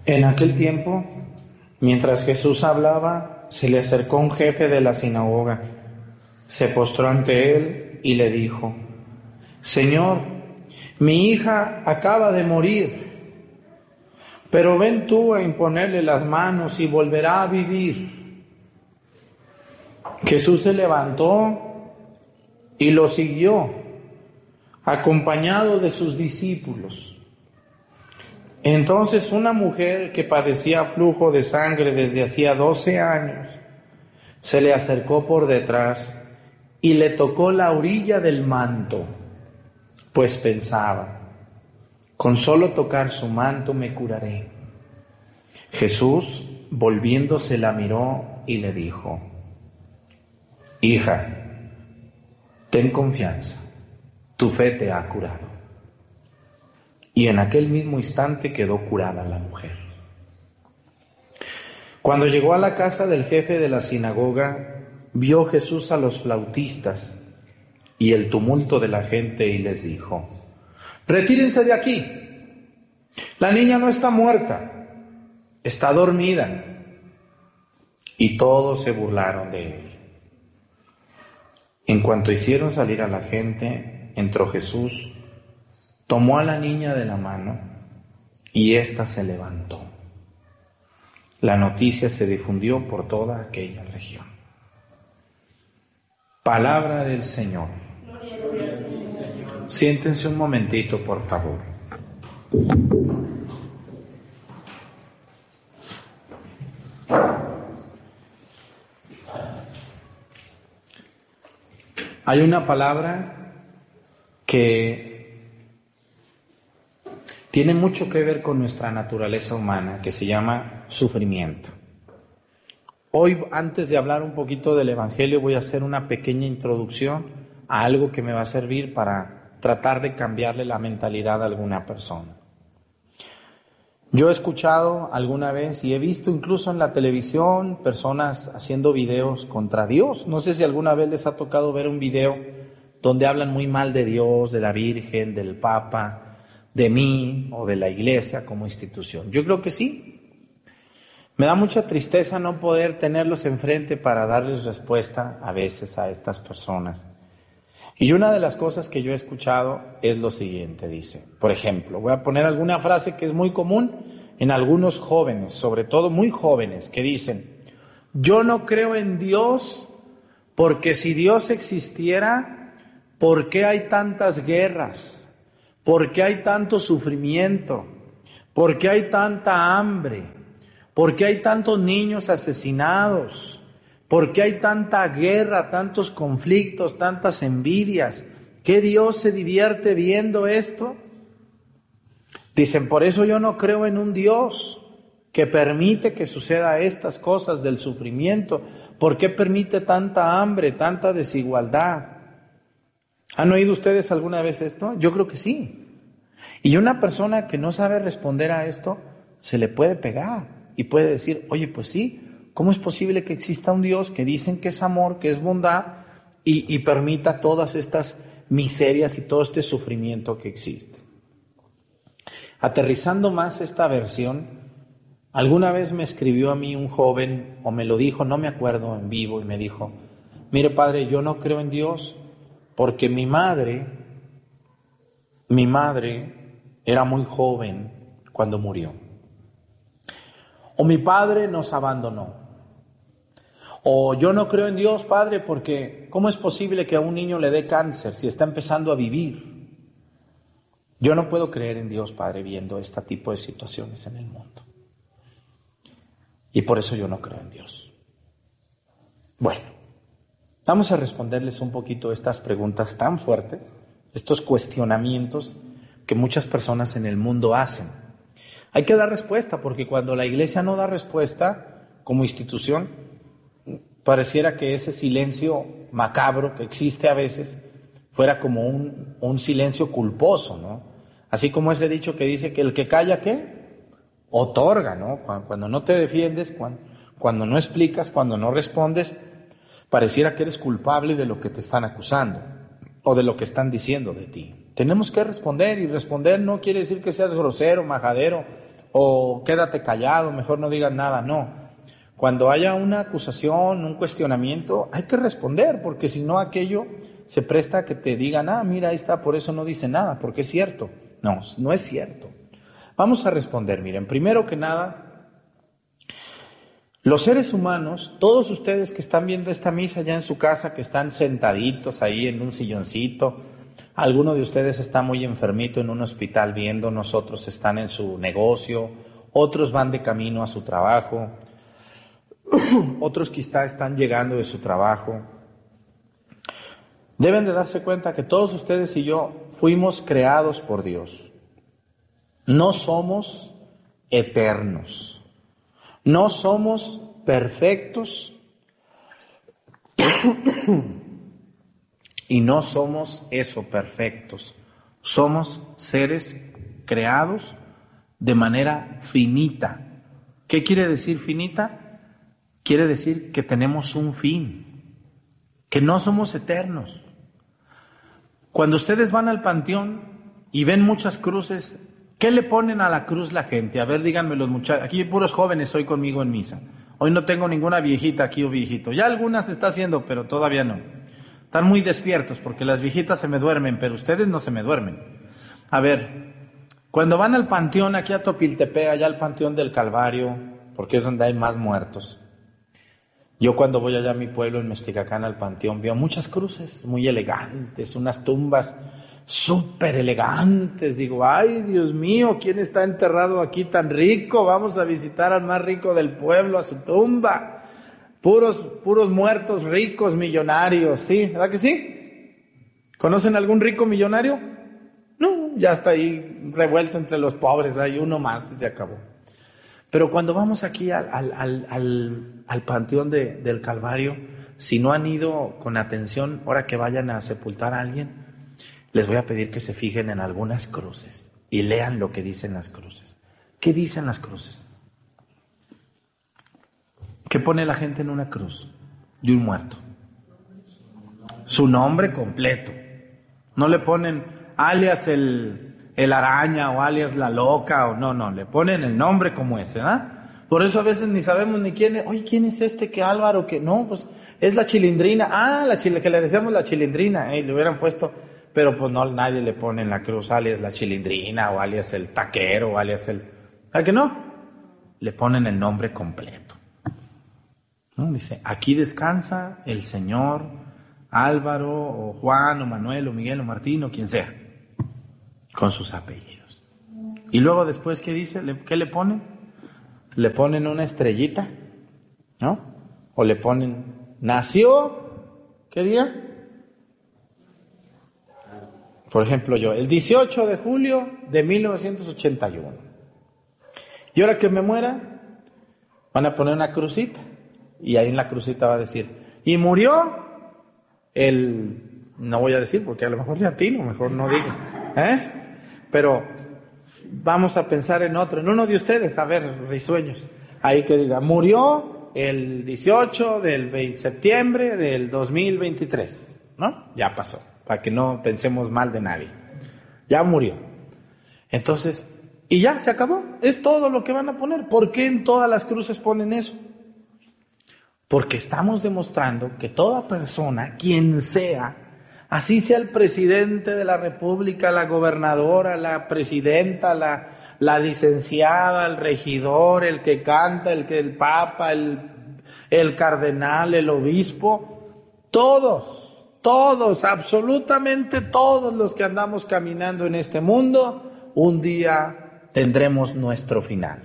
En aquel tiempo, mientras Jesús hablaba, se le acercó un jefe de la sinagoga, se postró ante él y le dijo: Señor, mi hija acaba de morir, pero ven tú a imponerle las manos y volverá a vivir. Jesús se levantó y lo siguió, acompañado de sus discípulos. Entonces una mujer que padecía flujo de sangre desde hacía 12 años, se le acercó por detrás y le tocó la orilla del manto, pues pensaba: con solo tocar su manto me curaré. Jesús, volviéndose, la miró y le dijo: Hija, ten confianza, tu fe te ha curado. Y en aquel mismo instante quedó curada la mujer. Cuando llegó a la casa del jefe de la sinagoga, vio Jesús a los flautistas y el tumulto de la gente y les dijo: Retírense de aquí, la niña no está muerta, está dormida. Y todos se burlaron de él. En cuanto hicieron salir a la gente, entró Jesús, tomó a la niña de la mano y ésta se levantó. La noticia se difundió por toda aquella región. Palabra del Señor. Siéntense un momentito, por favor. Hay una palabra que tiene mucho que ver con nuestra naturaleza humana, que se llama sufrimiento. Hoy, antes de hablar un poquito del Evangelio, voy a hacer una pequeña introducción a algo que me va a servir para tratar de cambiarle la mentalidad a alguna persona. Yo he escuchado alguna vez y he visto incluso en la televisión personas haciendo videos contra Dios. No sé si alguna vez les ha tocado ver un video donde hablan muy mal de Dios, de la Virgen, del Papa, de mí o de la Iglesia como institución. Yo creo que sí. Me da mucha tristeza no poder tenerlos enfrente para darles respuesta a veces a estas personas. Y una de las cosas que yo he escuchado es lo siguiente, dice, por ejemplo, voy a poner alguna frase que es muy común en algunos jóvenes, sobre todo muy jóvenes, que dicen: yo no creo en Dios porque si Dios existiera, ¿por qué hay tantas guerras? ¿Por qué hay tanto sufrimiento? ¿Por qué hay tanta hambre? ¿Por qué hay tantos niños asesinados? ¿Por qué hay tanta guerra, tantos conflictos, tantas envidias? ¿Qué Dios se divierte viendo esto? Dicen: por eso yo no creo en un Dios que permite que suceda estas cosas del sufrimiento. ¿Por qué permite tanta hambre, tanta desigualdad? ¿Han oído ustedes alguna vez esto? Yo creo que sí. Y una persona que no sabe responder a esto, se le puede pegar y puede decir: oye, pues sí, ¿cómo es posible que exista un Dios que dicen que es amor, que es bondad y permita todas estas miserias y todo este sufrimiento que existe? Aterrizando más esta versión, alguna vez me escribió a mí un joven, o me lo dijo, no me acuerdo, en vivo, y me dijo: mire, padre, yo no creo en Dios porque mi madre era muy joven cuando murió. O mi padre nos abandonó. O yo no creo en Dios, padre, porque ¿cómo es posible que a un niño le dé cáncer si está empezando a vivir? Yo no puedo creer en Dios, padre, viendo este tipo de situaciones en el mundo. Y por eso yo no creo en Dios. Bueno, vamos a responderles un poquito estas preguntas tan fuertes, estos cuestionamientos que muchas personas en el mundo hacen. Hay que dar respuesta, porque cuando la Iglesia no da respuesta como institución, pareciera que ese silencio macabro que existe a veces fuera como un silencio culposo, ¿no? Así como ese dicho que dice que el que calla, ¿qué? Otorga, ¿no? Cuando no te defiendes, cuando no explicas, cuando no respondes, pareciera que eres culpable de lo que te están acusando o de lo que están diciendo de ti. Tenemos que responder, y responder no quiere decir que seas grosero, majadero o quédate callado, mejor no digas nada. No. Cuando haya una acusación, un cuestionamiento, hay que responder, porque si no aquello se presta a que te digan, mira, ahí está, por eso no dice nada, porque es cierto. No, no es cierto. Vamos a responder, miren, primero que nada, los seres humanos, todos ustedes que están viendo esta misa ya en su casa, que están sentaditos ahí en un silloncito, alguno de ustedes está muy enfermito en un hospital viéndonos, otros están en su negocio, otros van de camino a su trabajo, otros quizá están llegando de su trabajo. Deben de darse cuenta que todos ustedes y yo fuimos creados por Dios. No somos eternos. No somos perfectos y no somos perfectos. Somos seres creados de manera finita. ¿Qué quiere decir finita? Quiere decir que tenemos un fin, que no somos eternos. Cuando ustedes van al panteón y ven muchas cruces, ¿qué le ponen a la cruz la gente? A ver, díganme los muchachos. Aquí hay puros jóvenes hoy conmigo en misa. Hoy no tengo ninguna viejita aquí o viejito. Ya algunas se está haciendo, pero todavía no. Están muy despiertos porque las viejitas se me duermen, pero ustedes no se me duermen. A ver, cuando van al panteón aquí a Topiltepec, allá al Panteón del Calvario, porque es donde hay más muertos. Yo cuando voy allá a mi pueblo en Mesticacán al panteón veo muchas cruces muy elegantes, unas tumbas súper elegantes. Digo, ay Dios mío, ¿quién está enterrado aquí tan rico? Vamos a visitar al más rico del pueblo, a su tumba. Puros muertos ricos, millonarios, ¿sí? ¿Verdad que sí? ¿Conocen algún rico millonario? No, ya está ahí revuelto entre los pobres, hay uno más y se acabó. Pero cuando vamos aquí al Panteón del Calvario, si no han ido con atención, ahora que vayan a sepultar a alguien, les voy a pedir que se fijen en algunas cruces y lean lo que dicen las cruces. ¿Qué dicen las cruces? ¿Qué pone la gente en una cruz de un muerto? Su nombre completo. No le ponen alias el araña o alias la loca, o no, le ponen el nombre como ese, ¿verdad? Por eso a veces ni sabemos ni quién es. Oye, ¿quién es este? ¿Qué Álvaro? ¿Qué? No, pues es la Chilindrina. Que le decíamos la Chilindrina. Le hubieran puesto, pero pues no, nadie le pone en la cruz alias la Chilindrina o alias el taquero o alias el... ¿A que no? Le ponen el nombre completo. ¿No? Dice, aquí descansa el señor Álvaro o Juan o Manuel o Miguel o Martín o quien sea, con sus apellidos. Y luego después, ¿qué dice? ¿Qué le ponen? Le ponen una estrellita, ¿no? O le ponen, nació, ¿qué día? Por ejemplo yo, el 18 de julio de 1981. Y ahora que me muera, van a poner una crucita. Y ahí en la crucita va a decir, y murió no voy a decir porque a lo mejor le atino, mejor no digo, pero vamos a pensar en uno de ustedes, a ver, risueños, ahí que diga, murió el 18 de septiembre del 2023, ¿no? Ya pasó, para que no pensemos mal de nadie, ya murió. Entonces, y ya se acabó, es todo lo que van a poner. ¿Por qué en todas las cruces ponen eso? Porque estamos demostrando que toda persona, quien sea, así sea el presidente de la República, la gobernadora, la presidenta, la licenciada, el regidor, el que canta, el papa, el cardenal, el obispo, todos, absolutamente todos los que andamos caminando en este mundo, un día tendremos nuestro final.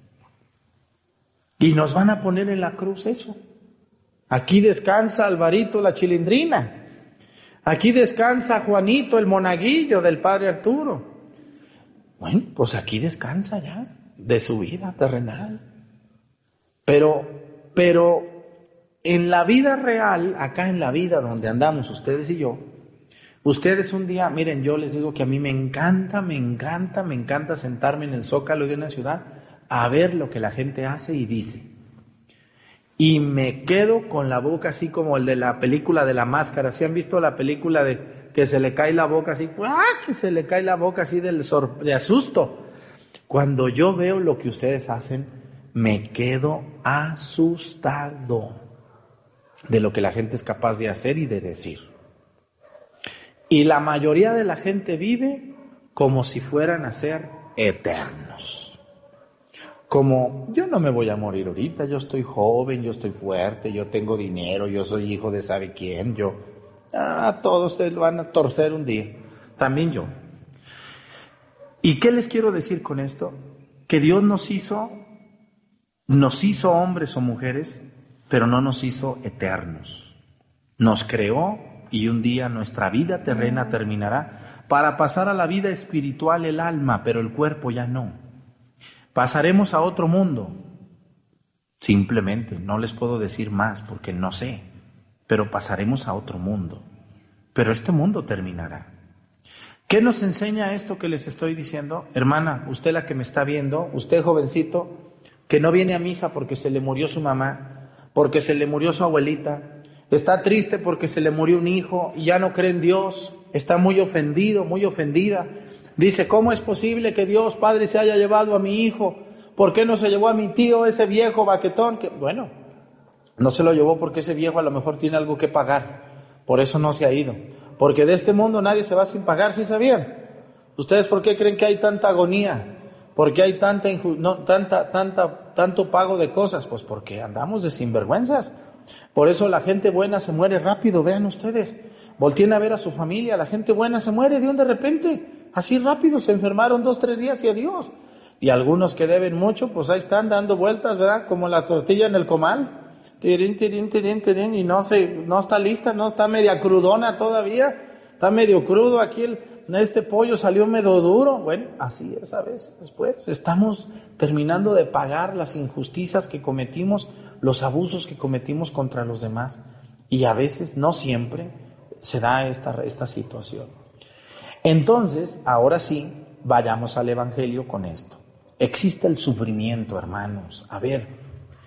Y nos van a poner en la cruz eso. Aquí descansa Alvarito la Chilindrina. Aquí descansa Juanito el monaguillo del padre Arturo. Bueno, pues aquí descansa ya de su vida terrenal. Pero en la vida real, acá en la vida donde andamos ustedes y yo, ustedes un día, miren, yo les digo que a mí me encanta sentarme en el zócalo de una ciudad a ver lo que la gente hace y dice. Y me quedo con la boca así como el de la película de La Máscara. ¿Sí han visto la película de que se le cae la boca así? ¡Ah! Que se le cae la boca así de asusto. Cuando yo veo lo que ustedes hacen, me quedo asustado de lo que la gente es capaz de hacer y de decir. Y la mayoría de la gente vive como si fueran a ser eternos. Como, yo no me voy a morir ahorita, yo estoy joven, yo estoy fuerte, yo tengo dinero, yo soy hijo de sabe quién, todos se lo van a torcer un día, también yo. ¿Y qué les quiero decir con esto? Que Dios nos hizo hombres o mujeres, pero no nos hizo eternos. Nos creó y un día nuestra vida terrena terminará para pasar a la vida espiritual el alma, pero el cuerpo ya no. Pasaremos a otro mundo. Simplemente, no les puedo decir más porque no sé, pero pasaremos a otro mundo. Pero este mundo terminará. ¿Qué nos enseña esto que les estoy diciendo? Hermana, usted la que me está viendo, usted jovencito, que no viene a misa porque se le murió su mamá, porque se le murió su abuelita, está triste porque se le murió un hijo y ya no cree en Dios, está muy ofendido, muy ofendida. Dice, ¿cómo es posible que Dios Padre se haya llevado a mi hijo? ¿Por qué no se llevó a mi tío, ese viejo baquetón? Bueno, no se lo llevó porque ese viejo a lo mejor tiene algo que pagar, por eso no se ha ido. Porque de este mundo nadie se va sin pagar, ¿sí sabían? ¿Ustedes por qué creen que hay tanta agonía? ¿Por qué hay tanto pago de cosas? Pues porque andamos de sinvergüenzas. Por eso la gente buena se muere rápido, vean ustedes. Volteen a ver a su familia, la gente buena se muere de repente. Así rápido, se enfermaron 2-3 días y adiós. Y algunos que deben mucho, pues ahí están dando vueltas, ¿verdad? Como la tortilla en el comal. Tirín, y no está lista, no está media crudona todavía, está medio crudo aquí, este pollo salió medio duro. Bueno, así es a veces. Después estamos terminando de pagar las injusticias que cometimos, los abusos que cometimos contra los demás, y a veces, no siempre, se da esta situación. Entonces, ahora sí, vayamos al Evangelio con esto. Existe el sufrimiento, hermanos. A ver,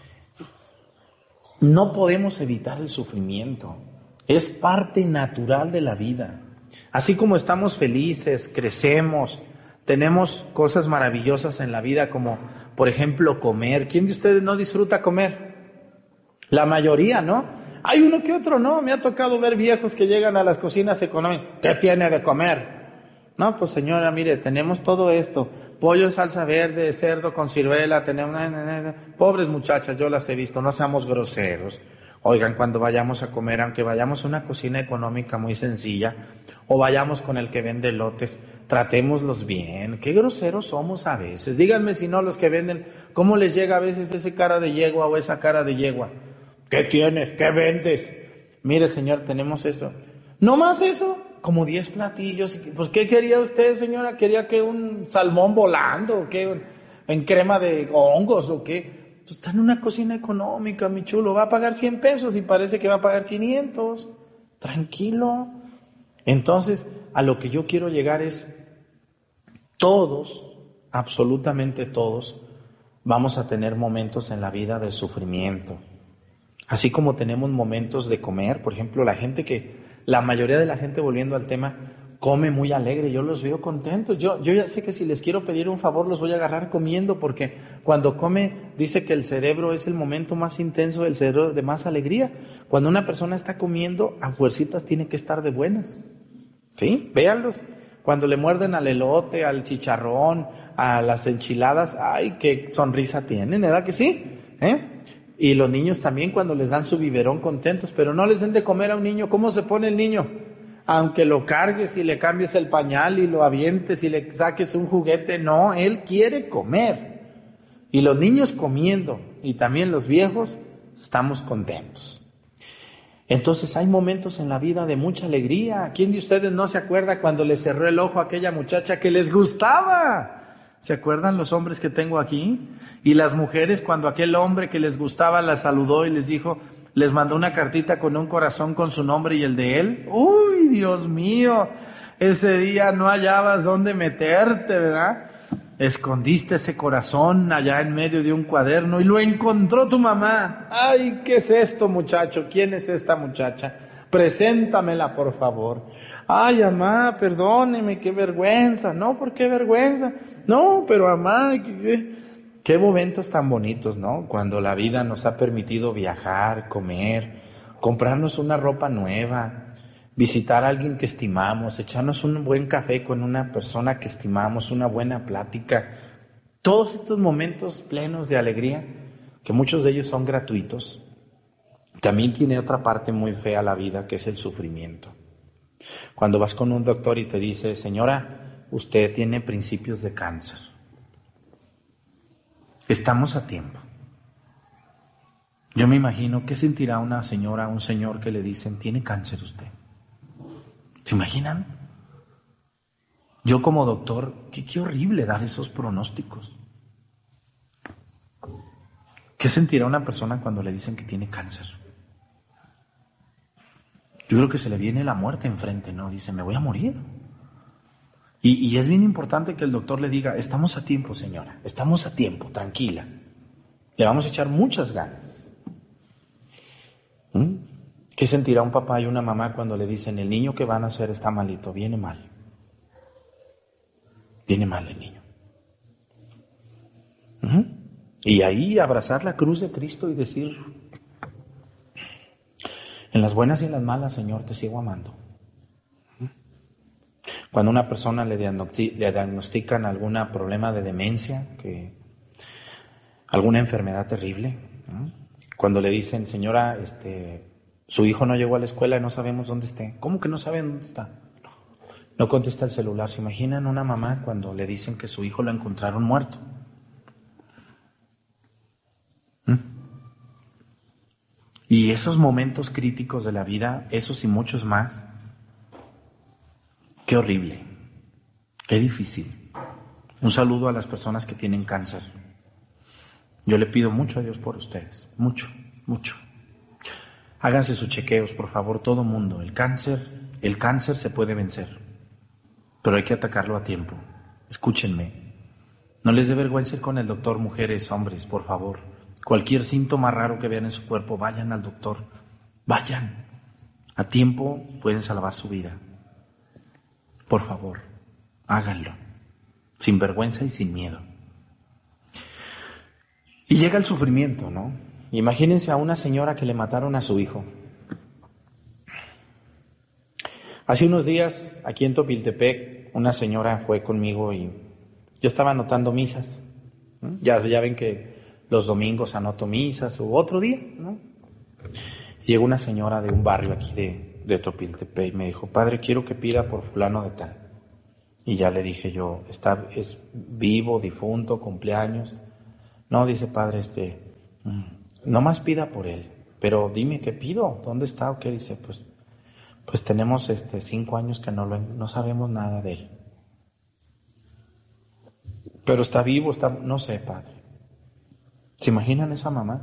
no podemos evitar el sufrimiento, es parte natural de la vida. Así como estamos felices, crecemos, tenemos cosas maravillosas en la vida como, por ejemplo, comer. ¿Quién de ustedes no disfruta comer? La mayoría, ¿no? Hay uno que otro, ¿no? Me ha tocado ver viejos que llegan a las cocinas económicas. ¿Qué tiene de comer? No, pues señora, mire, tenemos todo esto, pollo en salsa verde, cerdo con ciruela, tenemos... Pobres muchachas, yo las he visto, no seamos groseros. Oigan, cuando vayamos a comer, aunque vayamos a una cocina económica muy sencilla, o vayamos con el que vende elotes, tratémoslos bien. Qué groseros somos a veces. Díganme si no los que venden, ¿cómo les llega a veces ese cara de yegua o esa cara de yegua? ¿Qué tienes? ¿Qué vendes? Mire, señor, tenemos esto. ¿No más eso? Como 10 platillos. Pues, ¿qué quería usted, señora? ¿Quería que un salmón volando? ¿O qué? ¿En crema de hongos? ¿O qué? Pues está en una cocina económica, mi chulo. Va a pagar 100 pesos y parece que va a pagar 500. Tranquilo. Entonces, a lo que yo quiero llegar es, todos, absolutamente todos, vamos a tener momentos en la vida de sufrimiento. Así como tenemos momentos de comer, por ejemplo, la mayoría de la gente, volviendo al tema, come muy alegre, yo los veo contentos. Yo ya sé que si les quiero pedir un favor los voy a agarrar comiendo, porque cuando come dice que el cerebro es el momento más intenso, el cerebro de más alegría. Cuando una persona está comiendo, a fuercitas tiene que estar de buenas. ¿Sí? Véanlos. Cuando le muerden al elote, al chicharrón, a las enchiladas, ¡ay, qué sonrisa tienen! ¿Verdad que sí? Y los niños también, cuando les dan su biberón, contentos, pero no les den de comer a un niño. ¿Cómo se pone el niño? Aunque lo cargues y le cambies el pañal y lo avientes y le saques un juguete, no, él quiere comer. Y los niños comiendo, y también los viejos, estamos contentos. Entonces hay momentos en la vida de mucha alegría. ¿Quién de ustedes no se acuerda cuando le cerró el ojo a aquella muchacha que les gustaba? ¿Se acuerdan los hombres que tengo aquí? Y las mujeres, cuando aquel hombre que les gustaba las saludó y les dijo, les mandó una cartita con un corazón con su nombre y el de él. ¡Uy, Dios mío! Ese día no hallabas dónde meterte, ¿verdad? escondiste ese corazón allá en medio de un cuaderno y lo encontró tu mamá. Ay, ¿qué es esto, muchacho? ¿Quién es esta muchacha? Preséntamela, por favor. Ay, mamá, perdóneme, qué vergüenza. No, ¿por qué vergüenza? No, pero mamá, qué momentos tan bonitos, ¿no? Cuando la vida nos ha permitido viajar, comer, comprarnos una ropa nueva, visitar a alguien que estimamos, echarnos un buen café con una persona que estimamos, una buena plática. Todos estos momentos plenos de alegría, que muchos de ellos son gratuitos, también tiene otra parte muy fea la vida, que es el sufrimiento. Cuando vas con un doctor y te dice, señora, usted tiene principios de cáncer. Estamos a tiempo. Yo me imagino qué sentirá una señora, un señor que le dicen, tiene cáncer usted. ¿Se imaginan? Yo como doctor, qué horrible dar esos pronósticos. ¿Qué sentirá una persona cuando le dicen que tiene cáncer? Yo creo que se le viene la muerte enfrente, ¿no? Dice, me voy a morir. Y es bien importante que el doctor le diga, estamos a tiempo, señora, estamos a tiempo, tranquila. Le vamos a echar muchas ganas. ¿Qué sentirá un papá y una mamá cuando le dicen, el niño que van a hacer está malito, viene mal? Viene mal el niño. Y ahí abrazar la cruz de Cristo y decir, en las buenas y en las malas, Señor, te sigo amando. Cuando a una persona le diagnostican algún problema de demencia, alguna enfermedad terrible, cuando le dicen, señora, su hijo no llegó a la escuela y no sabemos dónde esté. ¿Cómo que no saben dónde está? No contesta el celular. ¿Se imaginan una mamá cuando le dicen que su hijo lo encontraron muerto? Y esos momentos críticos de la vida, esos y muchos más, qué horrible, qué difícil. Un saludo a las personas que tienen cáncer. Yo le pido mucho a Dios por ustedes, mucho, mucho. Háganse sus chequeos, por favor, todo mundo. El cáncer se puede vencer, pero hay que atacarlo a tiempo. Escúchenme, no les dé vergüenza ir con el doctor, mujeres, hombres, por favor. Cualquier síntoma raro que vean en su cuerpo, vayan al doctor, vayan. A tiempo pueden salvar su vida. Por favor, háganlo, sin vergüenza y sin miedo. Y llega el sufrimiento, ¿no? Imagínense a una señora que le mataron a su hijo. Hace unos días, aquí en Topiltepec, una señora fue conmigo y yo estaba anotando misas. Ya ven que los domingos anoto misas o otro día, ¿no? Llegó una señora de un barrio aquí de Topiltepec y me dijo, padre, quiero que pida por fulano de tal. Y ya le dije yo, es vivo, difunto, cumpleaños. No, dice, padre, no más pida por él, pero dime qué pido, ¿dónde está o qué? Dice, pues tenemos 5 años que no sabemos nada de él. Pero está vivo, no sé, padre. ¿Se imaginan esa mamá?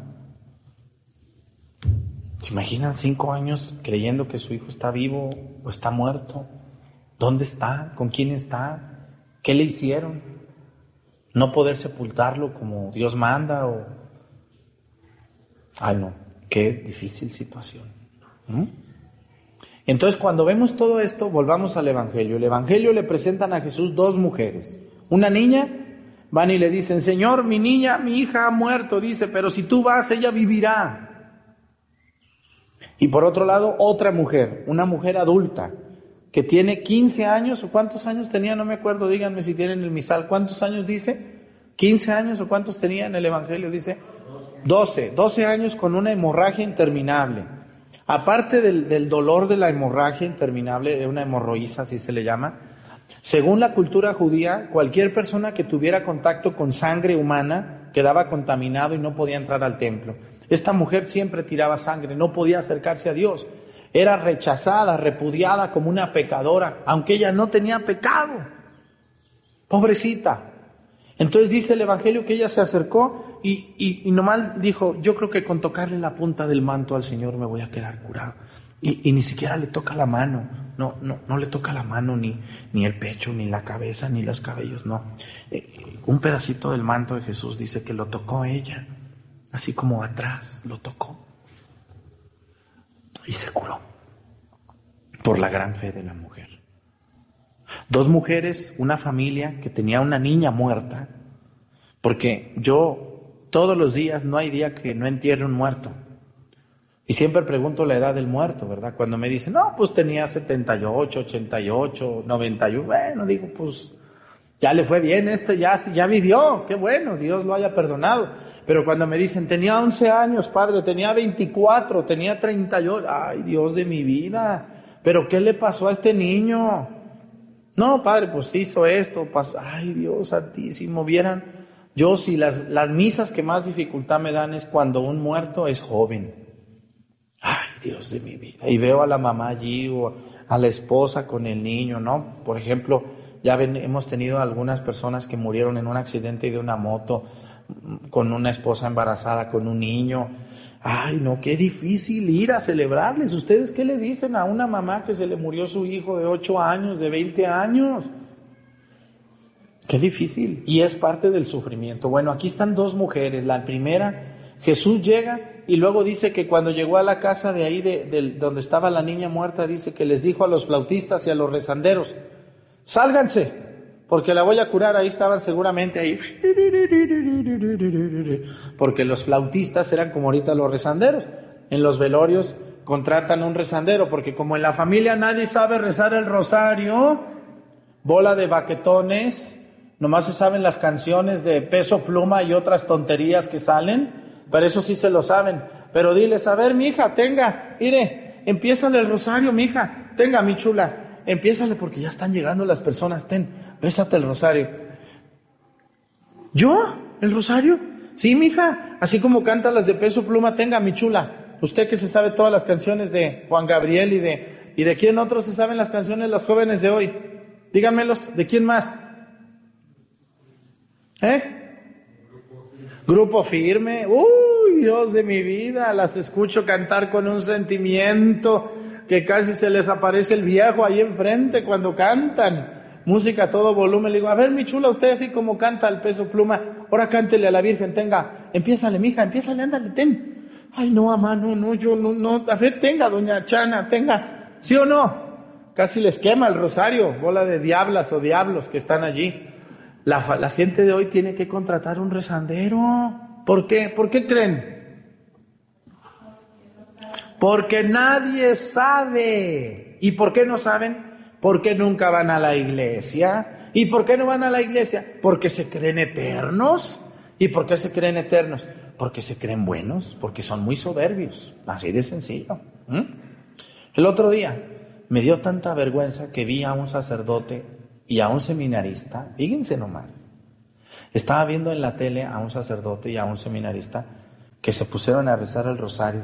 ¿Se imaginan 5 años creyendo que su hijo está vivo o está muerto? ¿Dónde está? ¿Con quién está? ¿Qué le hicieron? No poder sepultarlo como Dios manda o... Ay, no, qué difícil situación. Entonces, cuando vemos todo esto, volvamos al Evangelio. El Evangelio le presentan a Jesús 2 mujeres. Una niña, van y le dicen, Señor, mi hija ha muerto, dice, pero si tú vas, ella vivirá. Y por otro lado, otra mujer, una mujer adulta, que tiene 15 años, o cuántos años tenía, no me acuerdo, díganme si tienen el misal, ¿cuántos años dice? ¿15 años o cuántos tenía en el Evangelio? Dice 12 años con una hemorragia interminable. Aparte del dolor de la hemorragia interminable, de una hemorroísa, así se le llama, según la cultura judía, cualquier persona que tuviera contacto con sangre humana quedaba contaminado y no podía entrar al templo. Esta mujer siempre tiraba sangre, no podía acercarse a Dios. Era rechazada, repudiada como una pecadora, aunque ella no tenía pecado. Pobrecita. Entonces dice el Evangelio que ella se acercó y nomás dijo, yo creo que con tocarle la punta del manto al Señor me voy a quedar curado. Y ni siquiera le toca la mano. no le toca la mano, ni el pecho, ni la cabeza, ni los cabellos, no. Un pedacito del manto de Jesús dice que lo tocó ella, así como atrás, lo tocó. Y se curó, por la gran fe de la mujer. 2 mujeres, una familia que tenía una niña muerta, porque yo todos los días, no hay día que no entierre un muerto. Y siempre pregunto la edad del muerto, ¿verdad? Cuando me dicen, no, pues tenía 78, 88, 91, bueno, digo, pues ya le fue bien, ya vivió, qué bueno, Dios lo haya perdonado. Pero cuando me dicen, tenía 11 años, padre, tenía 24, tenía 38, ay, Dios de mi vida, ¿pero qué le pasó a este niño? No, padre, pues hizo esto, pasó, ay, Dios santísimo, vieran, yo sí, las misas que más dificultad me dan es cuando un muerto es joven. Ay, Dios de mi vida. Y veo a la mamá allí o a la esposa con el niño, ¿no? Por ejemplo, hemos tenido algunas personas que murieron en un accidente de una moto, con una esposa embarazada, con un niño. Ay, no, qué difícil ir a celebrarles. ¿Ustedes qué le dicen a una mamá que se le murió su hijo de 8 años, de 20 años? Qué difícil. Y es parte del sufrimiento. Bueno, aquí están 2 mujeres. La primera, Jesús llega y luego dice que cuando llegó a la casa de ahí, donde estaba la niña muerta, dice que les dijo a los flautistas y a los rezanderos, sálganse, porque la voy a curar. Ahí estaban seguramente ahí, porque los flautistas eran como ahorita los rezanderos. En los velorios contratan un rezandero, porque como en la familia nadie sabe rezar el rosario, bola de baquetones, nomás se saben las canciones de Peso Pluma y otras tonterías que salen. Pero eso sí se lo saben. Pero diles, a ver, mija, tenga, mire, empiézale el rosario, mija, tenga, mi chula, empiézale porque ya están llegando las personas, rézate el rosario. ¿Yo? ¿El rosario? Sí, mija, así como cantan las de Peso Pluma, tenga, mi chula. Usted que se sabe todas las canciones de Juan Gabriel y de quién otros se saben las canciones las jóvenes de hoy. Díganmelos, ¿de quién más? Grupo Firme, uy, Dios de mi vida, las escucho cantar con un sentimiento que casi se les aparece el viejo ahí enfrente cuando cantan. Música a todo volumen, le digo, a ver, mi chula, usted así como canta el Peso Pluma, ahora cántele a la Virgen, tenga, empiézale, mija, empiézale, ándale, ten. Ay, no, mamá, no, yo no, a ver, tenga, doña Chana, tenga, ¿sí o no? Casi les quema el rosario, bola de diablas o diablos que están allí. La gente de hoy tiene que contratar un rezandero. ¿Por qué? ¿Por qué creen? Porque nadie sabe. ¿Y por qué no saben? Porque nunca van a la iglesia. ¿Y por qué no van a la iglesia? Porque se creen eternos. ¿Y por qué se creen eternos? Porque se creen buenos, porque son muy soberbios. Así de sencillo. El otro día me dio tanta vergüenza que vi a un sacerdote y a un seminarista, fíjense nomás, estaba viendo en la tele a un sacerdote y a un seminarista que se pusieron a rezar el rosario.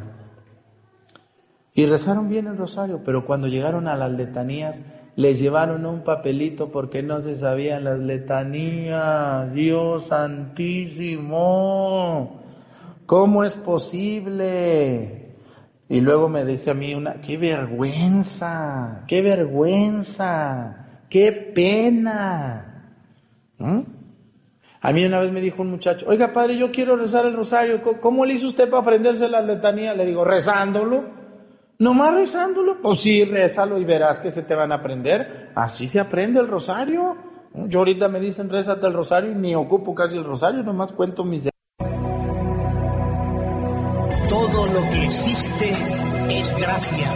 Y rezaron bien el rosario, pero cuando llegaron a las letanías, les llevaron un papelito porque no se sabían las letanías. Dios santísimo, ¿cómo es posible? Y luego me dice a mí ¡qué vergüenza! ¡Qué vergüenza! ¡Qué pena! A mí una vez me dijo un muchacho, oiga padre, yo quiero rezar el rosario, ¿cómo le hizo usted para aprenderse la letanía? Le digo, rezándolo. ¿Nomás rezándolo? Pues sí, rézalo y verás que se te van a aprender. Así se aprende el rosario. Yo ahorita me dicen, rézate el rosario y ni ocupo casi el rosario, nomás cuento mis... Todo lo que existe es gracia.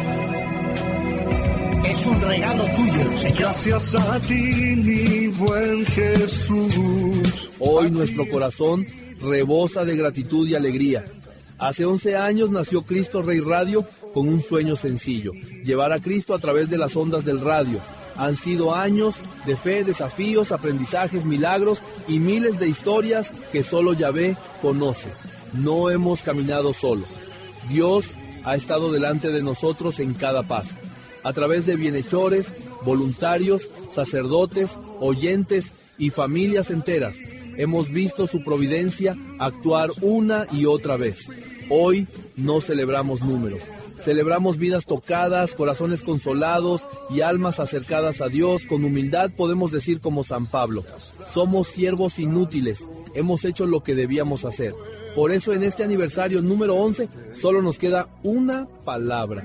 Es un regalo tuyo, Señor. Gracias a ti, mi buen Jesús. Hoy nuestro corazón rebosa de gratitud y alegría. Hace 11 años nació Cristo Rey Radio con un sueño sencillo: llevar a Cristo a través de las ondas del radio. Han sido años de fe, desafíos, aprendizajes, milagros y miles de historias que solo Yahvé conoce. No hemos caminado solos. Dios ha estado delante de nosotros en cada paso. A través de bienhechores, voluntarios, sacerdotes, oyentes y familias enteras, hemos visto su providencia actuar una y otra vez. Hoy no celebramos números, celebramos vidas tocadas, corazones consolados y almas acercadas a Dios. Con humildad podemos decir como San Pablo: somos siervos inútiles, hemos hecho lo que debíamos hacer. Por eso en este aniversario número 11 solo nos queda una palabra: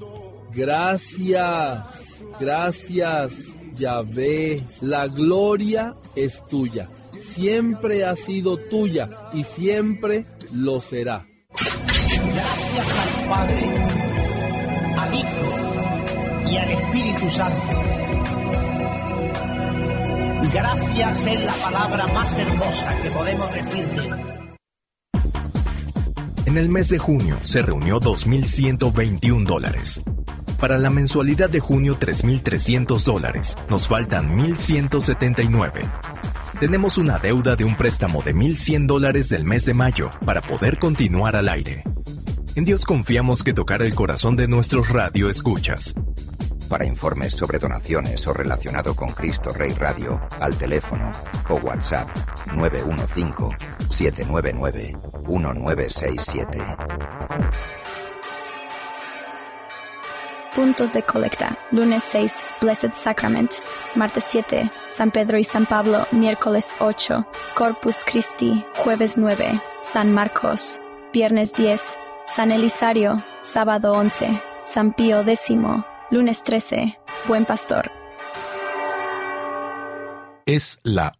gracias, gracias, Yahvé. La gloria es tuya, siempre ha sido tuya y siempre lo será. Gracias al Padre, al Hijo y al Espíritu Santo. Gracias es la palabra más hermosa que podemos decirte. En el mes de junio se reunió $2,121. Para la mensualidad de junio, $3,300. Nos faltan $1,179. Tenemos una deuda de un préstamo de $1,100 del mes de mayo para poder continuar al aire. En Dios confiamos que tocará el corazón de nuestros radioescuchas. Para informes sobre donaciones o relacionado con Cristo Rey Radio, al teléfono o WhatsApp 915-799-1967. Puntos de colecta. Lunes 6, Blessed Sacrament. Martes 7, San Pedro y San Pablo. Miércoles 8, Corpus Christi. Jueves 9, San Marcos. Viernes 10, San Elisario. Sábado 11, San Pío X. Lunes 13, Buen Pastor. Es la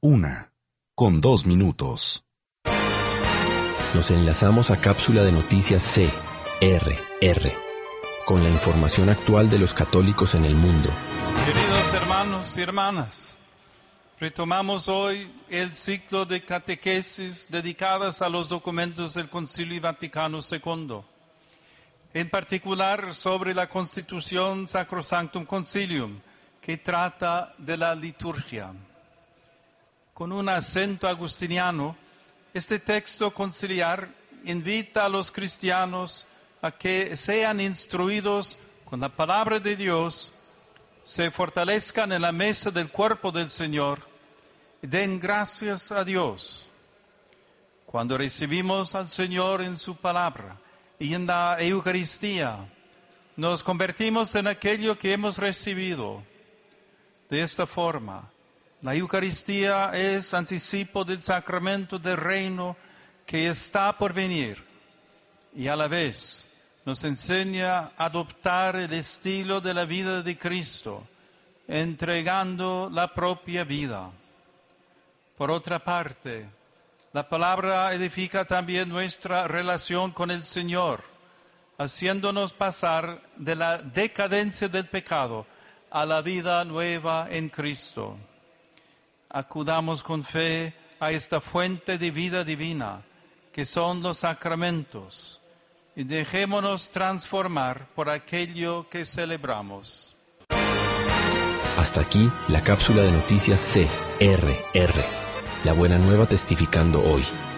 1:02. Nos enlazamos a cápsula de noticias CRR, con la información actual de los católicos en el mundo. Queridos hermanos y hermanas, retomamos hoy el ciclo de catequesis dedicadas a los documentos del Concilio Vaticano II, en particular sobre la Constitución Sacrosanctum Concilium, que trata de la liturgia. Con un acento agustiniano, este texto conciliar invita a los cristianos a que sean instruidos con la palabra de Dios, se fortalezcan en la mesa del cuerpo del Señor y den gracias a Dios. Cuando recibimos al Señor en su palabra y en la Eucaristía, nos convertimos en aquello que hemos recibido. De esta forma, la Eucaristía es anticipo del sacramento del reino que está por venir y a la vez nos enseña a adoptar el estilo de la vida de Cristo, entregando la propia vida. Por otra parte, la palabra edifica también nuestra relación con el Señor, haciéndonos pasar de la decadencia del pecado a la vida nueva en Cristo. Acudamos con fe a esta fuente de vida divina, que son los sacramentos, y dejémonos transformar por aquello que celebramos. Hasta aquí la cápsula de noticias CRR. La buena nueva testificando hoy.